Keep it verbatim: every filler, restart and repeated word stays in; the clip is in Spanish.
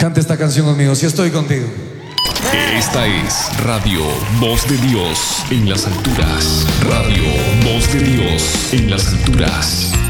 Cante esta canción conmigo, si estoy contigo. Esta es Radio Voz de Dios en las alturas. Radio Voz de Dios en las alturas.